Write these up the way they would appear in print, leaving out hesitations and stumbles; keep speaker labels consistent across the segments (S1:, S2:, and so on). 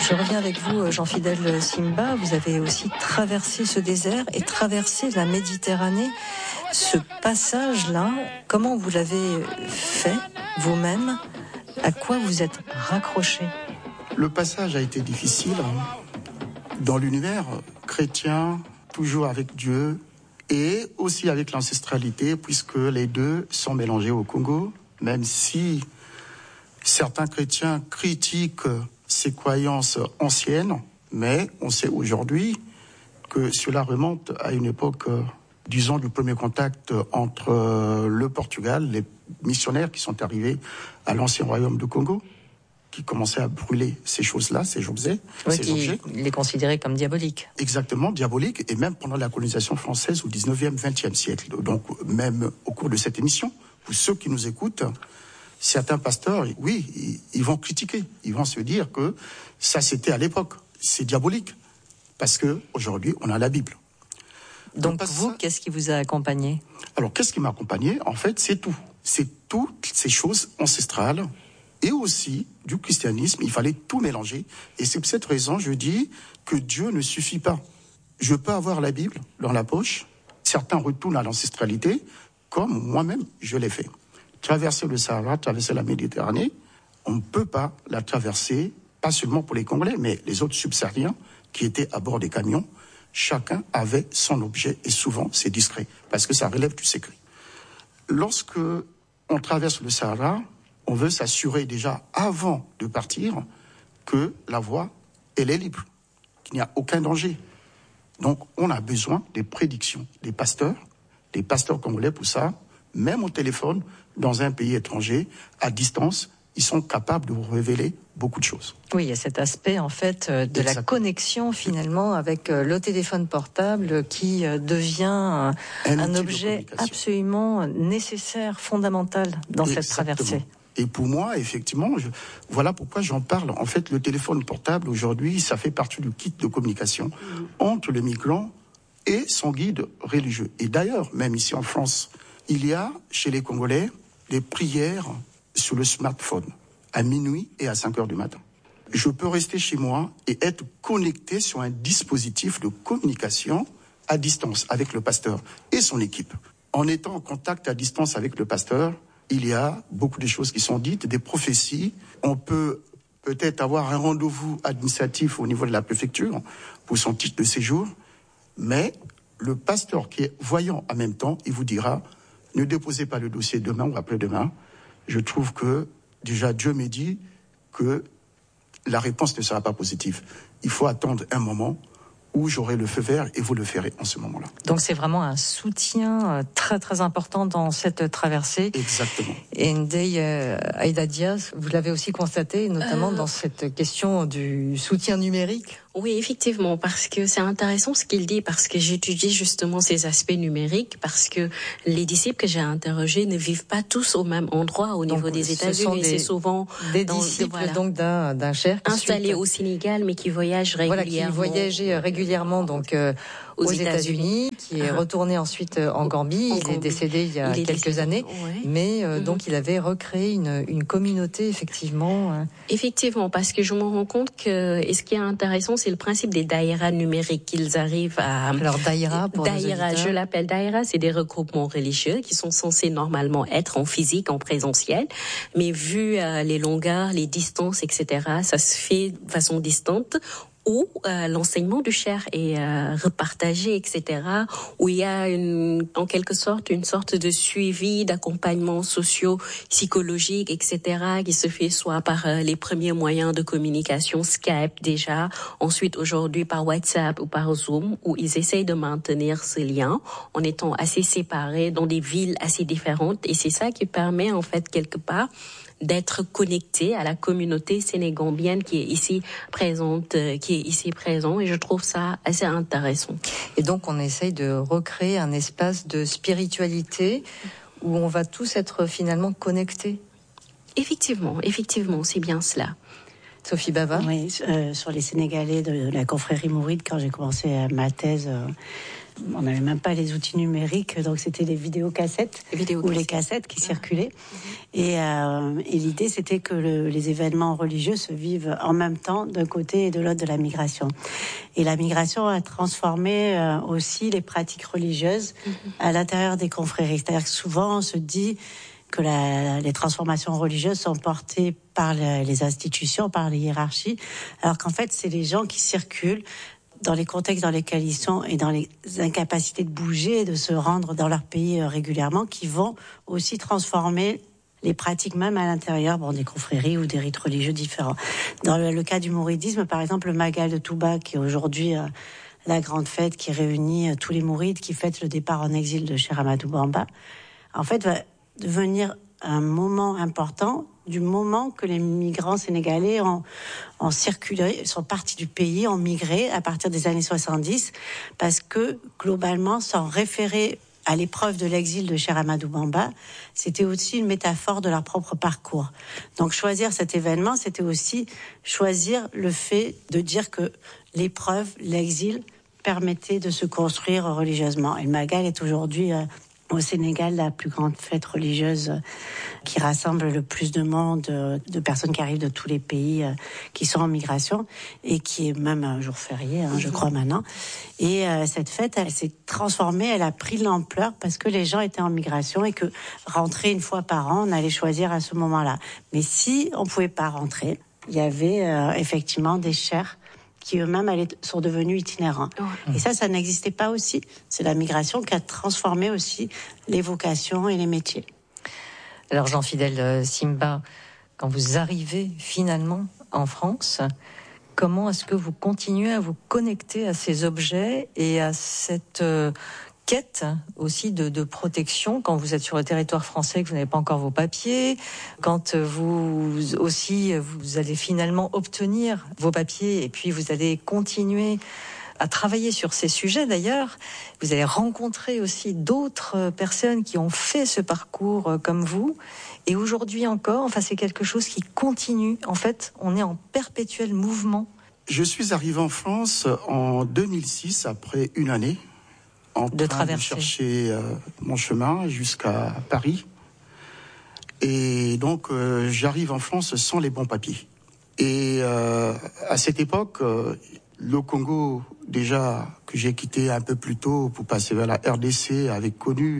S1: Je reviens avec vous, Jean-Fidèle Simba. Vous avez aussi traversé ce désert et traversé la Méditerranée. Ce passage-là, comment vous l'avez fait vous-même? À quoi vous êtes raccroché?
S2: Le passage a été difficile dans l'univers chrétien, toujours avec Dieu et aussi avec l'ancestralité, puisque les deux sont mélangés au Congo, même si certains chrétiens critiquent ces croyances anciennes, mais on sait aujourd'hui que cela remonte à une époque, disons, du premier contact entre le Portugal, les missionnaires qui sont arrivés à l'ancien royaume du Congo, qui commençaient à brûler ces choses-là, ces objets, ces objets.
S1: Les considéraient comme diaboliques.
S2: Exactement, diaboliques, et même pendant la colonisation française au 19e, 20e siècle. Donc, même au cours de cette émission, pour ceux qui nous écoutent, certains pasteurs, oui, ils vont critiquer. Ils vont se dire que ça, c'était à l'époque. C'est diabolique. Parce qu'aujourd'hui, on a la Bible.
S1: Donc vous, qu'est-ce qui vous a accompagné?
S2: Alors, qu'est-ce qui m'a accompagné? En fait, c'est tout. C'est toutes ces choses ancestrales et aussi du christianisme. Il fallait tout mélanger. Et c'est pour cette raison, je dis que Dieu ne suffit pas. Je peux avoir la Bible dans la poche. Certains retournent à l'ancestralité, comme moi-même, je l'ai fait. Traverser le Sahara, traverser la Méditerranée, on ne peut pas la traverser, pas seulement pour les Congolais, mais les autres subsahariens qui étaient à bord des camions. Chacun avait son objet et souvent c'est discret parce que ça relève du secret. Lorsque on traverse le Sahara, on veut s'assurer déjà avant de partir que la voie, elle est libre, qu'il n'y a aucun danger. Donc on a besoin des prédictions des pasteurs congolais pour ça, même au téléphone, dans un pays étranger, à distance, ils sont capables de vous révéler beaucoup de choses.
S1: Oui, il y a cet aspect, en fait, de la connexion, finalement, avec le téléphone portable qui devient un objet absolument nécessaire, fondamental dans cette traversée.
S2: Et pour moi, effectivement, voilà pourquoi j'en parle. En fait, le téléphone portable, aujourd'hui, ça fait partie du kit de communication entre le migrant et son guide religieux. Et d'ailleurs, même ici en France, il y a, chez les Congolais, des prières sur le smartphone, à minuit et à 5 heures du matin. Je peux rester chez moi et être connecté sur un dispositif de communication à distance avec le pasteur et son équipe. En étant en contact à distance avec le pasteur, il y a beaucoup de choses qui sont dites, des prophéties. On peut peut-être avoir un rendez-vous administratif au niveau de la préfecture pour son titre de séjour, mais le pasteur qui est voyant en même temps, il vous dira « Ne déposez pas le dossier demain ou après-demain ». Je trouve que déjà Dieu me dit que la réponse ne sera pas positive. Il faut attendre un moment où j'aurai le feu vert et vous le ferez en ce moment-là.
S1: Donc c'est vraiment un soutien très très important dans cette traversée.
S2: Exactement.
S1: Et Ndeye Aïda Diaz, vous l'avez aussi constaté, notamment dans cette question du soutien numérique.
S3: Oui, effectivement, parce que c'est intéressant ce qu'il dit, parce que j'étudie justement ces aspects numériques, parce que les disciples que j'ai interrogés ne vivent pas tous au même endroit au niveau des États-Unis. C'est souvent
S1: des disciples donc d'un cher
S3: installé au Sénégal, mais qui voyagent régulièrement.
S1: Voilà, qui voyageait régulièrement donc aux États-Unis, qui est retourné ensuite en Gambie. Il est décédé il y a quelques années, mais donc il avait recréé une communauté effectivement.
S3: Effectivement, parce que je me rends compte que, et ce qui est intéressant, c'est le principe des daïras numériques qu'ils arrivent à...
S1: Alors daïra, pour
S3: daïra, je l'appelle daïra, c'est des regroupements religieux qui sont censés normalement être en physique, en présentiel, mais vu les longueurs, les distances, etc., ça se fait de façon distante, où l'enseignement du cher est repartagé, etc., où il y a en quelque sorte une sorte de suivi, d'accompagnement socio-psychologique, etc., qui se fait soit par les premiers moyens de communication, Skype déjà, ensuite aujourd'hui par WhatsApp ou par Zoom, où ils essayent de maintenir ce lien en étant assez séparés dans des villes assez différentes, et c'est ça qui permet en fait quelque part d'être connecté à la communauté sénégambienne qui est ici présente, et je trouve ça assez intéressant.
S1: Et donc on essaye de recréer un espace de spiritualité où on va tous être finalement connectés.
S3: Effectivement, c'est bien cela.
S1: Sophie Bava.
S4: Oui, sur les Sénégalais de la confrérie mouride, quand j'ai commencé ma thèse, on n'avait même pas les outils numériques, donc c'était les vidéocassettes ou les cassettes qui circulaient. Et l'idée, c'était que les événements religieux se vivent en même temps d'un côté et de l'autre de la migration. Et la migration a transformé aussi les pratiques religieuses à l'intérieur des confréries. C'est-à-dire que souvent, on se dit que les transformations religieuses sont portées par les institutions, par les hiérarchies, alors qu'en fait, c'est les gens qui circulent dans les contextes dans lesquels ils sont et dans les incapacités de bouger et de se rendre dans leur pays régulièrement, qui vont aussi transformer les pratiques même à l'intérieur des confréries ou des rites religieux différents. Dans le cas du mouridisme, par exemple, le Magal de Touba, qui est aujourd'hui la grande fête qui réunit tous les mourides, qui fête le départ en exil de Cheikh Ahmadou Bamba, en fait, va devenir un moment important du moment que les migrants sénégalais ont circulé, sont partis du pays, ont migré à partir des années 70, parce que globalement, sans référer à l'épreuve de l'exil de Cheikh Ahmadou Bamba, c'était aussi une métaphore de leur propre parcours. Donc choisir cet événement, c'était aussi choisir le fait de dire que l'épreuve, l'exil, permettait de se construire religieusement. Et le Magal est aujourd'hui au Sénégal la plus grande fête religieuse qui rassemble le plus de monde, de personnes qui arrivent de tous les pays qui sont en migration, et qui est même un jour férié, je crois maintenant. Et cette fête, elle s'est transformée, elle a pris de l'ampleur parce que les gens étaient en migration et que rentrer une fois par an, on allait choisir à ce moment-là. Mais si on pouvait pas rentrer, il y avait effectivement des chers qui eux-mêmes sont devenus itinérants. Et ça n'existait pas aussi. C'est la migration qui a transformé aussi les vocations et les métiers.
S1: Alors Jean-Fidèle Simba, quand vous arrivez finalement en France, comment est-ce que vous continuez à vous connecter à ces objets et à cette quête aussi de protection quand vous êtes sur le territoire français, que vous n'avez pas encore vos papiers, quand vous allez finalement obtenir vos papiers et puis vous allez continuer à travailler sur ces sujets d'ailleurs. Vous allez rencontrer aussi d'autres personnes qui ont fait ce parcours comme vous. Et aujourd'hui encore, c'est quelque chose qui continue. En fait, on est en perpétuel mouvement.
S2: Je suis arrivé en France en 2006, après une année, en train de chercher mon chemin jusqu'à Paris. Et donc, j'arrive en France sans les bons papiers. Et à cette époque, le Congo, déjà, que j'ai quitté un peu plus tôt pour passer vers la RDC, avait connu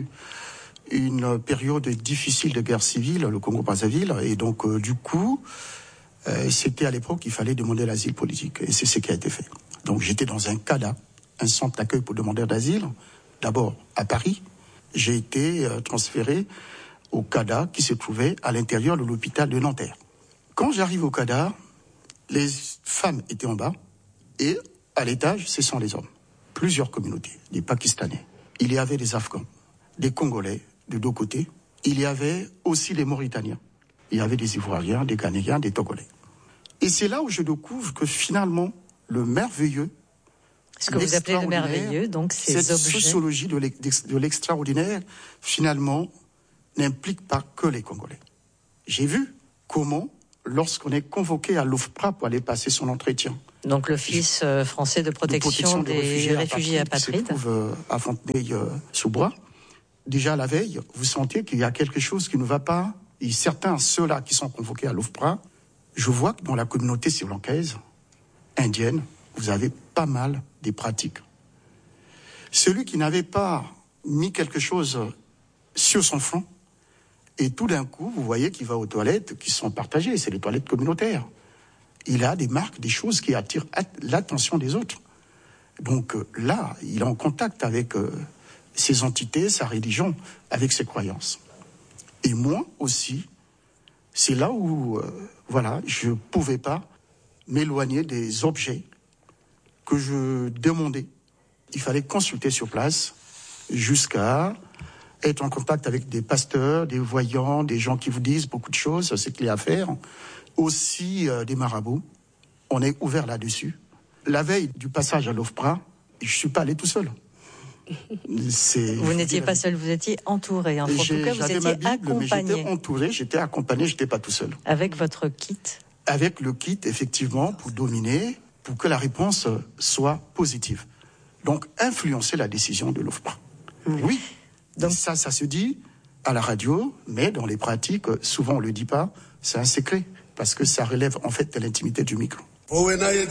S2: une période difficile de guerre civile, le Congo-Brazzaville. Et donc, du coup, c'était à l'époque qu'il fallait demander l'asile politique. Et c'est ce qui a été fait. Donc, j'étais dans un CADA, un centre d'accueil pour demandeurs d'asile, d'abord à Paris. J'ai été transféré au CADA qui se trouvait à l'intérieur de l'hôpital de Nanterre. Quand j'arrive au CADA, les femmes étaient en bas et à l'étage, ce sont les hommes. Plusieurs communautés, des Pakistanais. Il y avait des Afghans, des Congolais de deux côtés. Il y avait aussi les Mauritaniens. Il y avait des Ivoiriens, des Ghanéens, des Togolais. Et c'est là où je découvre que finalement, le merveilleux,
S1: ce que vous appelez le merveilleux, donc ces
S2: cette
S1: objets.
S2: sociologie de l'extraordinaire, finalement, n'implique pas que les Congolais. J'ai vu comment, lorsqu'on est convoqué à l'OFPRA pour aller passer son entretien.
S1: Donc l'Office français de protection des réfugiés apatrides.
S2: Qui se trouve à Fontenay-sous-Bois. Déjà la veille, vous sentez qu'il y a quelque chose qui ne va pas. Et certains, ceux-là qui sont convoqués à l'OFPRA, je vois que dans la communauté sri-lankaise, indienne, vous avez pas mal des pratiques. Celui qui n'avait pas mis quelque chose sur son front, et tout d'un coup, vous voyez qu'il va aux toilettes qui sont partagées, c'est les toilettes communautaires. Il a des marques, des choses qui attirent l'attention des autres. Donc là, il est en contact avec ses entités, sa religion, avec ses croyances. Et moi aussi, c'est là où, je ne pouvais pas m'éloigner des objets que je demandais. Il fallait consulter sur place jusqu'à être en contact avec des pasteurs, des voyants, des gens qui vous disent beaucoup de choses, ce qu'il y a à faire. Aussi des marabouts. On est ouvert là-dessus. La veille du passage à l'OFPRA, je ne suis pas allé tout seul.
S1: Vous n'étiez pas seul, vous étiez entouré. En tout cas, vous étiez
S2: ma Bible,
S1: accompagné.
S2: Mais j'étais entouré, j'étais accompagné, je n'étais pas tout seul.
S1: Avec votre kit
S2: avec le kit, effectivement, pour dominer, pour que la réponse soit positive. Donc, influencer la décision de l'OFPRA. Oui, donc ça se dit à la radio, mais dans les pratiques, souvent on ne le dit pas, c'est un secret, parce que ça relève en fait de l'intimité du micro.